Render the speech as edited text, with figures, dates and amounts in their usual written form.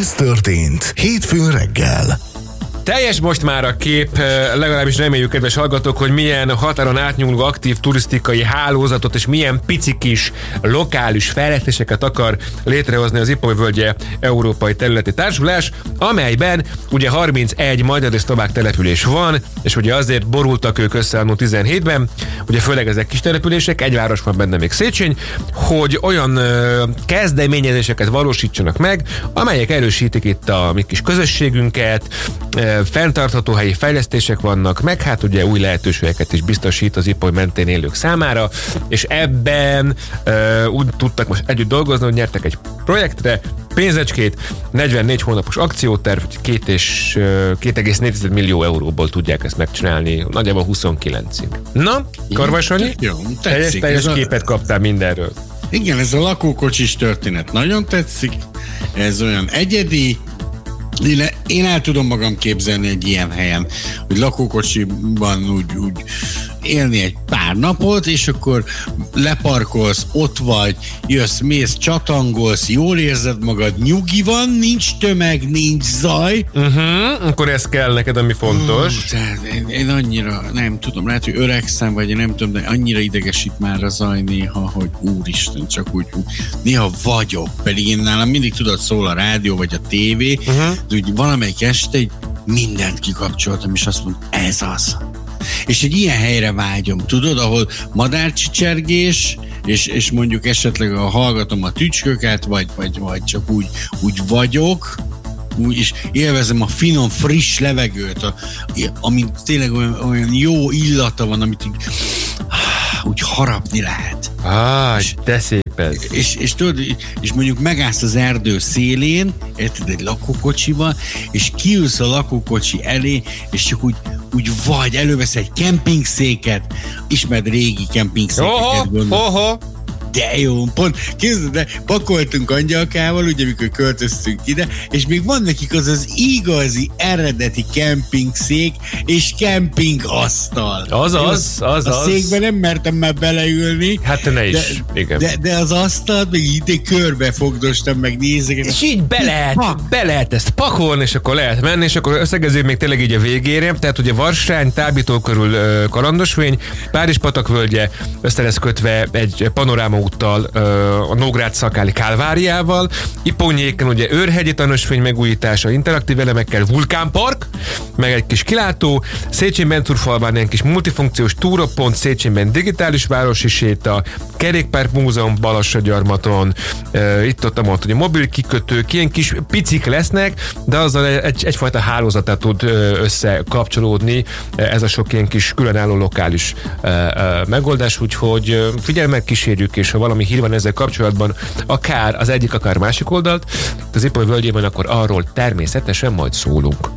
Ez történt hétfőn reggel. Teljes most már a kép, legalábbis reméljük, kedves hallgatók, hogy milyen határon átnyúló aktív turisztikai hálózatot és milyen pici kis lokális fejlesztéseket akar létrehozni az Ipoly-völgye Európai Területi Társulás, amelyben ugye 31 magyar és szlovák település van, és ugye azért borultak ők össze annó 17-ben, ugye főleg ezek kis települések, egy város van benne még, Széchenyi, hogy olyan kezdeményezéseket valósítsanak meg, amelyek erősítik itt a mi kis közösségünket, fenntartható helyi fejlesztések vannak, meg hát ugye új lehetőségeket is biztosít az Ipoly mentén élők számára, és ebben úgy tudtak most együtt dolgozni, hogy nyertek egy projektre pénzecskét, 44 hónapos akcióterv, 2,4 millió euróból tudják ezt megcsinálni, nagyjából 29-ig. Na, Karvasonyi? Jó, tetszik. Teljes képet kaptál mindenről. Igen, ez a lakókocsis történet nagyon tetszik, ez olyan egyedi. Én el tudom magam képzelni egy ilyen helyen, hogy lakókocsiban úgy élni egy pár napot, és akkor leparkolsz, ott vagy, jössz, mész, csatangolsz, jól érzed magad, nyugi van, nincs tömeg, nincs zaj. Akkor ez kell neked, ami fontos. Én annyira, nem tudom, lehet, hogy öregszem, vagy én nem tudom, de annyira idegesít már a zaj néha, hogy úristen, csak úgy néha vagyok, pedig én nálam mindig tudod, szól a rádió, vagy a tévé, de úgy valamelyik este mindent kikapcsoltam, és azt mondom, ez az. És egy ilyen helyre vágyom, tudod, ahol madárcsicsergés, és mondjuk esetleg hallgatom a tücsköket, vagy csak úgy vagyok, és élvezem a finom, friss levegőt, amit tényleg olyan jó illata van, amit úgy harapni lehet. De szép ez. És tudod, és mondjuk megállsz az erdő szélén, érted, egy lakókocsiban, és kiülsz a lakókocsi elé, és csak úgy vagy, elővesz egy kempingszéket, ismered régi kempingszékeket, gondolom. De jó, pont, képzeld, de pakoltunk Angyalkával, ugye, amikor költöztünk ide, és még van nekik az igazi, eredeti kempingszék és kempingasztal. Az. A székben nem mertem már beleülni. Hát te ne is, igen. De az asztalt, meg így körbe fogdostam, meg nézeket. És így be lehet ezt pakolni, és akkor lehet menni, és akkor összegezőbb még tényleg így a végére. Tehát ugye Varsány, Tábító körül Kalandosvény, Párizs-patak völgye, össze lesz kötve egy panoráma úttal, a Nógrád-Szakáli Kálváriával, Iponyéken ugye Őrhegyi tanúsvény megújítása, interaktív elemekkel, vulkánpark, meg egy kis kilátó, Széchenyi Benturfalván egy kis multifunkciós túrapont, Széchenyben digitális városi séta, kerékpár múzeum Balassagyarmaton, itt-ott ugye mobil kikötők, ilyen kis picik lesznek, de azzal egyfajta hálózatát tud összekapcsolódni ez a sok ilyen kis különálló lokális megoldás, úgyhogy figyelemmel kísérjük, és ha valami hír van ezzel kapcsolatban, akár az egyik, akár másik oldalt, az Ipoly völgyében, akkor arról természetesen majd szólunk.